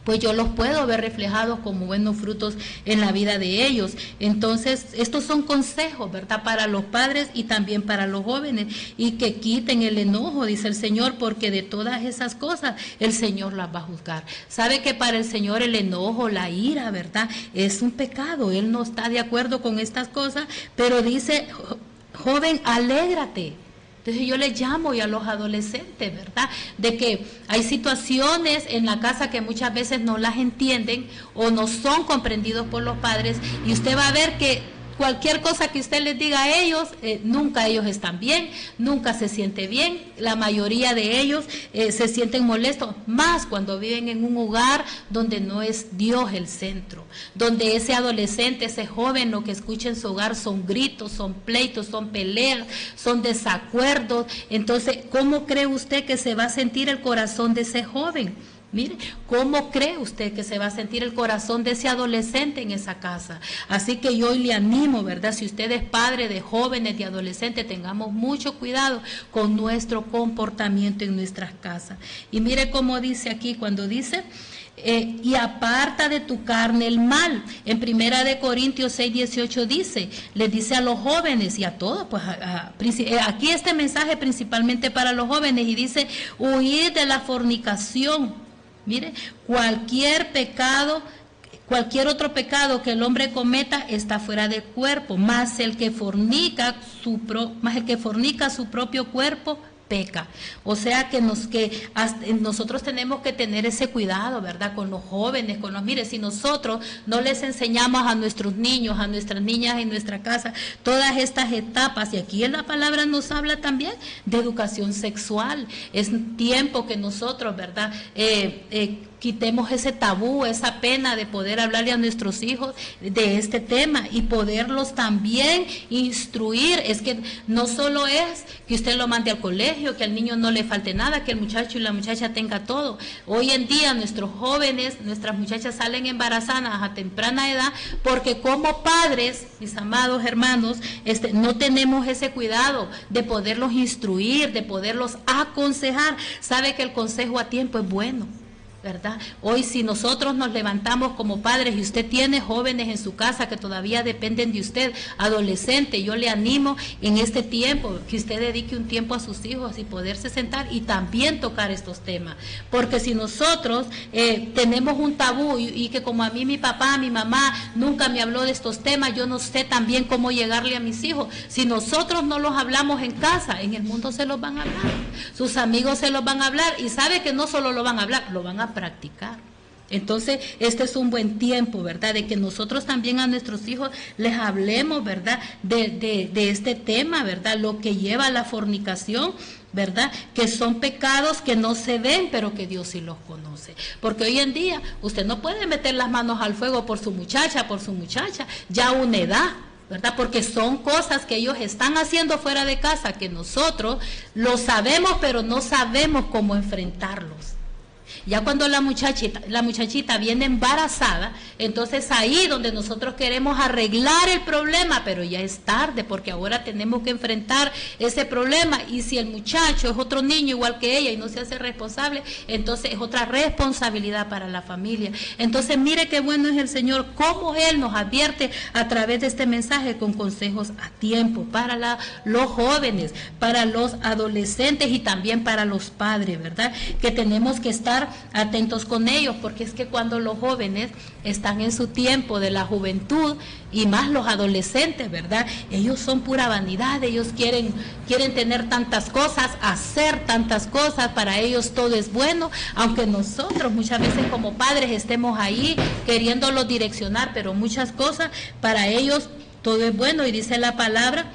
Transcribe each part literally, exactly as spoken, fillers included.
pues yo los puedo ver reflejados como buenos frutos en la vida de ellos. Entonces, estos son consejos, ¿verdad?, para los padres y también para los jóvenes, y que quiten el enojo, dice el Señor, porque de todas esas cosas el Señor las va a juzgar. Sabe que para el Señor el enojo, la ira, ¿verdad?, es un pecado. Él no está de acuerdo con estas cosas, pero dice, joven, alégrate. Entonces yo les llamo y a los adolescentes, ¿verdad?, de que hay situaciones en la casa que muchas veces no las entienden o no son comprendidos por los padres, y usted va a ver que cualquier cosa que usted les diga a ellos, eh, nunca ellos están bien, nunca se siente bien. La mayoría de ellos eh, se sienten molestos, más cuando viven en un hogar donde no es Dios el centro, donde ese adolescente, ese joven, lo que escucha en su hogar son gritos, son pleitos, son peleas, son desacuerdos. Entonces, ¿cómo cree usted que se va a sentir el corazón de ese joven? Mire, ¿cómo cree usted que se va a sentir el corazón de ese adolescente en esa casa? Así que yo hoy le animo, ¿verdad? Si usted es padre de jóvenes, de adolescentes, tengamos mucho cuidado con nuestro comportamiento en nuestras casas. Y mire cómo dice aquí, cuando dice, eh, y aparta de tu carne el mal. En primera de Corintios seis, dieciocho dice, les dice a los jóvenes y a todos, pues a, a, aquí este mensaje principalmente para los jóvenes, y dice, huir de la fornicación. Mire, cualquier pecado, cualquier otro pecado que el hombre cometa está fuera del cuerpo, más el que fornica su pro, más el que fornica su propio cuerpo peca. O sea que nos que hasta, nosotros tenemos que tener ese cuidado, ¿verdad?, con los jóvenes, con los, mire, si nosotros no les enseñamos a nuestros niños, a nuestras niñas en nuestra casa, todas estas etapas, y aquí en la palabra nos habla también de educación sexual, es tiempo que nosotros, ¿verdad?, eh, eh, quitemos ese tabú, esa pena de poder hablarle a nuestros hijos de este tema y poderlos también instruir. Es que no solo es que usted lo mande al colegio, que al niño no le falte nada, que el muchacho y la muchacha tenga todo. Hoy en día nuestros jóvenes, nuestras muchachas salen embarazadas a temprana edad porque como padres, mis amados hermanos, este, no tenemos ese cuidado de poderlos instruir, de poderlos aconsejar. Sabe que el consejo a tiempo es bueno, ¿verdad? Hoy si nosotros nos levantamos como padres y usted tiene jóvenes en su casa que todavía dependen de usted, adolescente, yo le animo en este tiempo que usted dedique un tiempo a sus hijos y poderse sentar y también tocar estos temas, porque si nosotros eh, tenemos un tabú y, y que como a mí mi papá, mi mamá nunca me habló de estos temas, yo no sé también cómo llegarle a mis hijos. Si nosotros no los hablamos en casa, en el mundo se los van a hablar, sus amigos se los van a hablar, y sabe que no solo lo van a hablar, lo van a practicar. Entonces, este es un buen tiempo, ¿verdad?, de que nosotros también a nuestros hijos les hablemos, ¿verdad?, de, de, de este tema, ¿verdad?, lo que lleva a la fornicación, ¿verdad?, que son pecados que no se ven, pero que Dios sí los conoce. Porque hoy en día usted no puede meter las manos al fuego por su muchacha, por su muchacha, ya a una edad, ¿verdad?, porque son cosas que ellos están haciendo fuera de casa, que nosotros lo sabemos, pero no sabemos cómo enfrentarlos. Ya cuando la muchachita, la muchachita viene embarazada, entonces ahí donde nosotros queremos arreglar el problema, pero ya es tarde, porque ahora tenemos que enfrentar ese problema, y si el muchacho es otro niño igual que ella y no se hace responsable, entonces es otra responsabilidad para la familia. Entonces mire qué bueno es el Señor, cómo Él nos advierte a través de este mensaje con consejos a tiempo para la, los jóvenes, para los adolescentes y también para los padres, ¿verdad?, que tenemos que estar atentos con ellos, porque es que cuando los jóvenes están en su tiempo de la juventud, y más los adolescentes, ¿verdad?, ellos son pura vanidad, ellos quieren, quieren tener tantas cosas, hacer tantas cosas, para ellos todo es bueno, aunque nosotros muchas veces como padres estemos ahí queriéndolos direccionar, pero muchas cosas para ellos todo es bueno, y dice la palabra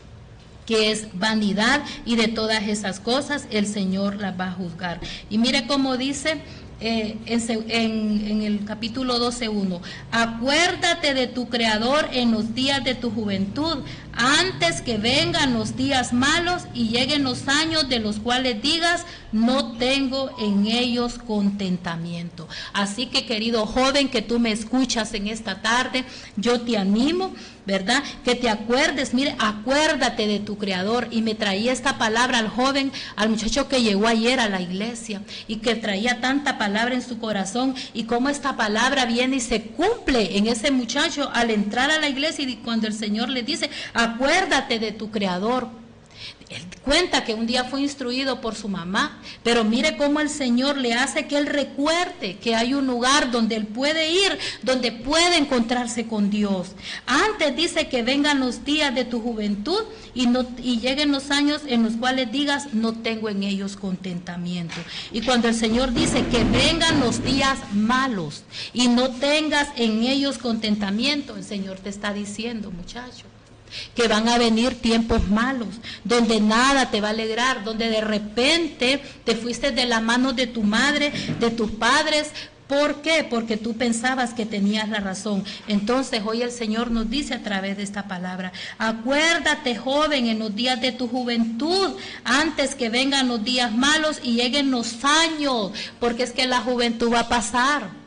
que es vanidad, y de todas esas cosas el Señor las va a juzgar. Y mire cómo dice eh, en, en, en el capítulo doce, uno, acuérdate de tu Creador en los días de tu juventud, antes que vengan los días malos y lleguen los años de los cuales digas, no tengo en ellos contentamiento. Así que, querido joven que tú me escuchas en esta tarde, yo te animo, ¿verdad? Que te acuerdes, mire, acuérdate de tu Creador. Y me traía esta palabra al joven, al muchacho que llegó ayer a la iglesia y que traía tanta palabra en su corazón, y cómo esta palabra viene y se cumple en ese muchacho al entrar a la iglesia, y cuando el Señor le dice, acuérdate de tu Creador. Él cuenta que un día fue instruido por su mamá, pero mire cómo el Señor le hace que él recuerde que hay un lugar donde él puede ir, donde puede encontrarse con Dios. Antes dice que vengan los días de tu juventud y, no, y lleguen los años en los cuales digas, no tengo en ellos contentamiento. Y cuando el Señor dice que vengan los días malos y no tengas en ellos contentamiento, el Señor te está diciendo, muchacho, que van a venir tiempos malos, donde nada te va a alegrar, donde de repente te fuiste de la mano de tu madre, de tus padres. ¿Por qué? Porque tú pensabas que tenías la razón. Entonces hoy el Señor nos dice a través de esta palabra, acuérdate, joven, en los días de tu juventud, antes que vengan los días malos y lleguen los años, porque es que la juventud va a pasar.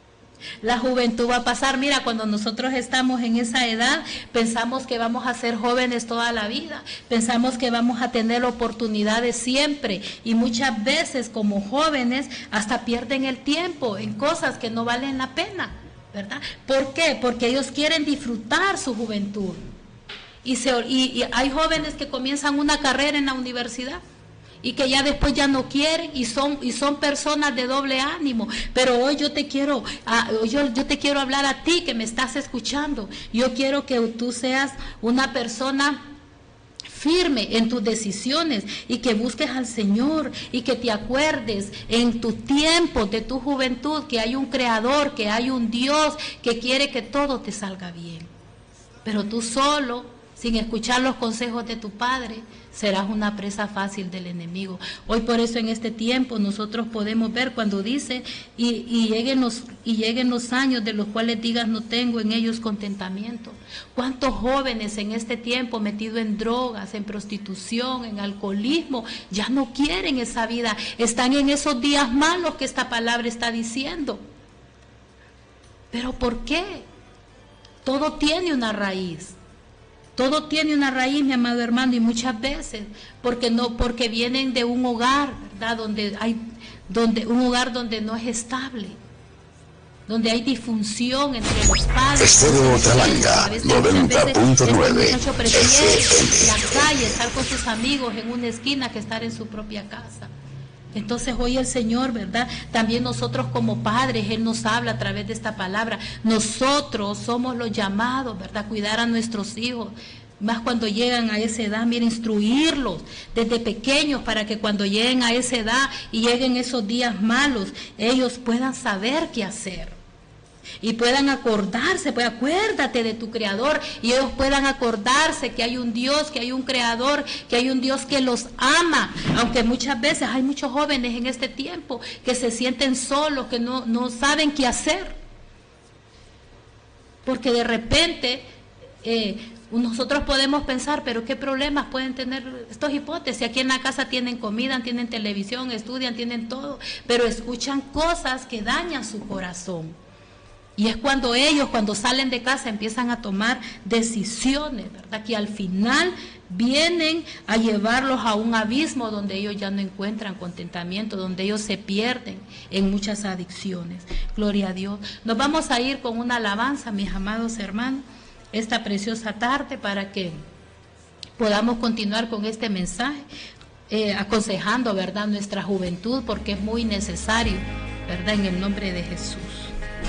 La juventud va a pasar. Mira, cuando nosotros estamos en esa edad, pensamos que vamos a ser jóvenes toda la vida, pensamos que vamos a tener oportunidades siempre, y muchas veces como jóvenes hasta pierden el tiempo en cosas que no valen la pena, ¿verdad? ¿Por qué? Porque ellos quieren disfrutar su juventud, y, se, y, y hay jóvenes que comienzan una carrera en la universidad y que ya después ya no quieren, y son y son personas de doble ánimo. Pero hoy yo te quiero a, yo, yo te quiero hablar a ti que me estás escuchando. Yo quiero que tú seas una persona firme en tus decisiones y que busques al Señor, y que te acuerdes en tu tiempo de tu juventud que hay un Creador, que hay un Dios que quiere que todo te salga bien. Pero tú solo, sin escuchar los consejos de tu padre, serás una presa fácil del enemigo. Hoy por eso en este tiempo nosotros podemos ver cuando dice, y, y, lleguen los, y lleguen los años de los cuales digas, no tengo en ellos contentamiento. ¿Cuántos jóvenes en este tiempo metidos en drogas, en prostitución, en alcoholismo, ya no quieren esa vida? Están en esos días malos que esta palabra está diciendo. ¿Pero por qué? Todo tiene una raíz. Todo tiene una raíz, mi amado hermano, y muchas veces porque no, porque vienen de un hogar, ¿verdad? Donde hay, donde un hogar donde no es estable, donde hay disfunción entre los padres. Estéreo Talanga noventa punto nueve. El muchacho prefiere la calle, estar con sus amigos en una esquina, que estar en su propia casa. Entonces hoy el Señor, ¿verdad? También nosotros como padres, Él nos habla a través de esta palabra. Nosotros somos los llamados, ¿verdad? Cuidar a nuestros hijos, más cuando llegan a esa edad, mira, instruirlos desde pequeños para que cuando lleguen a esa edad y lleguen esos días malos, ellos puedan saber qué hacer. Y puedan acordarse, pues acuérdate de tu Creador, y ellos puedan acordarse que hay un Dios, que hay un Creador, que hay un Dios que los ama. Aunque muchas veces hay muchos jóvenes en este tiempo que se sienten solos, que no, no saben qué hacer. Porque de repente eh, nosotros podemos pensar, pero ¿qué problemas pueden tener estos hipotes? Si aquí en la casa tienen comida, tienen televisión, estudian, tienen todo, pero escuchan cosas que dañan su corazón. Y es cuando ellos, cuando salen de casa, empiezan a tomar decisiones, ¿verdad? Que al final vienen a llevarlos a un abismo donde ellos ya no encuentran contentamiento, donde ellos se pierden en muchas adicciones. Gloria a Dios. Nos vamos a ir con una alabanza, mis amados hermanos, esta preciosa tarde, para que podamos continuar con este mensaje, eh, aconsejando, ¿verdad?, nuestra juventud, porque es muy necesario, ¿verdad?, en el nombre de Jesús.